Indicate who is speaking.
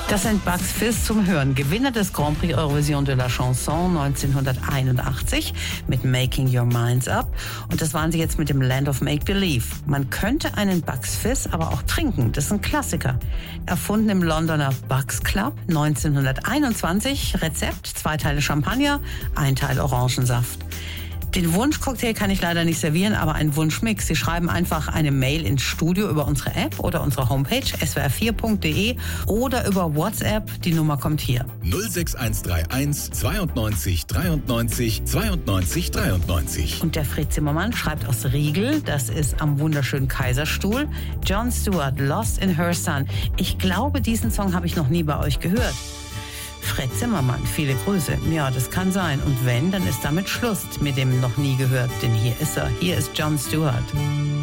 Speaker 1: Das sind Bucks Fizz zum Hören. Gewinner des Grand Prix Eurovision de la Chanson 1981 mit Making Your Minds Up. Und das waren sie jetzt mit dem Land of Make Believe. Man könnte einen Bucks Fizz aber auch trinken. Das ist ein Klassiker. Erfunden im Londoner Bucks Club 1921. Rezept: 2 Teile Champagner, 1 Teil Orangensaft. Den Wunschcocktail kann ich leider nicht servieren, aber einen Wunschmix. Sie schreiben einfach eine Mail ins Studio über unsere App oder unsere Homepage swr4.de oder über WhatsApp. Die Nummer kommt hier.
Speaker 2: 06131 92 93 92 93.
Speaker 1: Und der Fred Zimmermann schreibt aus Riegel, das ist am wunderschönen Kaiserstuhl, Jon Stewart, Lost in Her Son. Ich glaube, diesen Song habe ich noch nie bei euch gehört. Fred Zimmermann, viele Grüße. Ja, das kann sein. Und wenn, dann ist damit Schluss mit dem noch nie gehört. Denn hier ist er. Hier ist Jon Stewart.